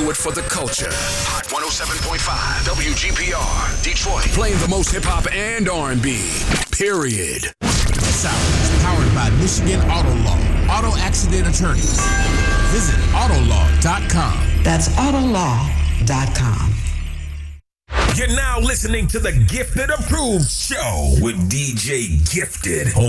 do it for the culture. Hot 107.5 WGPR, Detroit. Playing the most hip-hop and R&B. Period. This hour is powered by Michigan Auto Law. Auto accident attorneys. Visit Autolaw.com. That's Autolaw.com. You're now listening to the Gifted Approved Show with DJ Gifted.